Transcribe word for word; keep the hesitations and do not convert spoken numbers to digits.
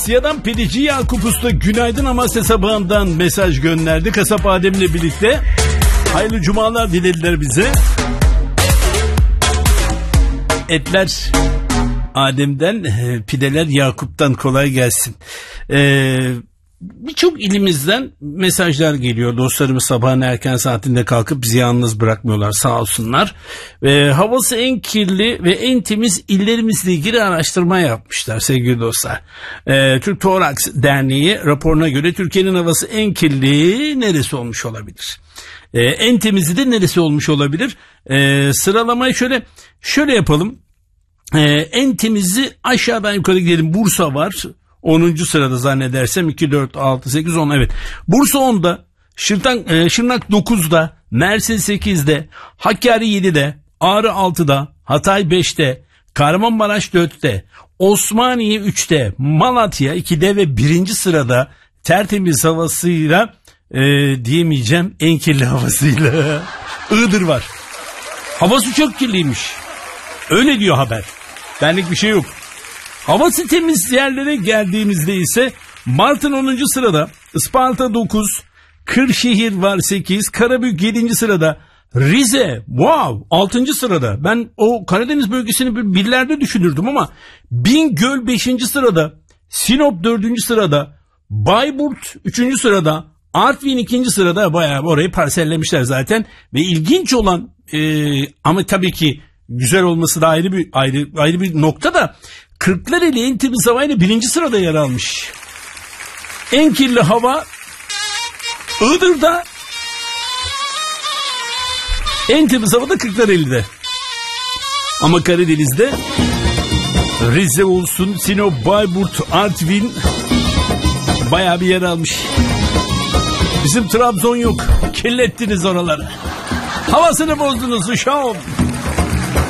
Amasya'dan Pideci Yakup Usta günaydın Amasya sabahından mesaj gönderdi. Kasap Adem'le birlikte hayırlı cumalar dilediler bize. Etler Adem'den, pideler Yakup'tan, kolay gelsin. Eee Birçok ilimizden mesajlar geliyor. Dostlarımız sabahın erken saatinde kalkıp bizi yalnız bırakmıyorlar, sağ olsunlar. Ee, havası en kirli ve en temiz illerimizle ilgili araştırma yapmışlar sevgili dostlar. Ee, Türk Toraks Derneği raporuna göre Türkiye'nin havası en kirli neresi olmuş olabilir? Ee, en temizi de neresi olmuş olabilir? Ee, sıralamayı şöyle şöyle yapalım. Ee, en temizi aşağıdan yukarı gidelim. Bursa var. onuncu sırada zannedersem iki, dört, altı, sekiz, on, evet. Bursa onda, Şırnak, e, Şırnak dokuzda, Mersin sekizde, Hakkari yedide, Ağrı altıda, Hatay beşte, Kahramanmaraş dörtte, Osmaniye üçte, Malatya ikide ve birinci sırada tertemiz havasıyla e, diyemeyeceğim en kirli havasıyla Iğdır var. Havası çok kirliymiş. Öyle diyor haber. Benlik bir şey yok. Havası temiz yerlere geldiğimizde ise Bartın onuncu sırada, Isparta dokuz, Kırşehir var sekiz, Karabük yedinci sırada, Rize wow altıncı sırada. Ben o Karadeniz bölgesini birlerde düşünürdüm ama Bingöl beşinci sırada, Sinop dördüncü sırada, Bayburt üçüncü sırada, Artvin ikinci sırada. Bayağı orayı parsellemişler zaten ve ilginç olan e, ama tabii ki güzel olması da ayrı bir ayrı ayrı bir nokta da Kırklareli en temiz havayla birinci sırada yer almış. En kirli hava Iğdır'da, en temiz hava da Kırklareli'de. Ama Karadeniz'de Rize olsun, Sinop, Bayburt, Artvin bayağı bir yer almış. Bizim Trabzon yok. Kirlettiniz oraları. Havasını bozdunuz uşağım.